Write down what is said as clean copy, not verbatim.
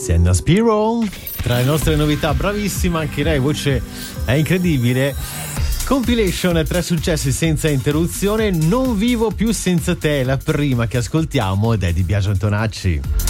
Senna Spiro. Tra le nostre novità, bravissima anche lei, voce è incredibile. Compilation 3 successi senza interruzione. Non vivo più senza te, la prima che ascoltiamo ed è di Biagio Antonacci.